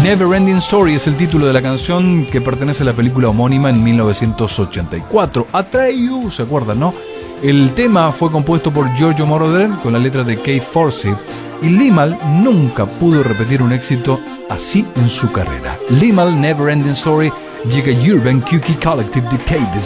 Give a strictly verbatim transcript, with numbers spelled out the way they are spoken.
Never Ending Story es el título de la canción que pertenece a la película homónima en mil novecientos ochenta y cuatro. Atreyu, ¿se acuerdan, no? El tema fue compuesto por Giorgio Moroder con la letra de Keith Forsey, y Limahl nunca pudo repetir un éxito así en su carrera. Limahl, Never Ending Story, llega Urban Cookie Collective Decades.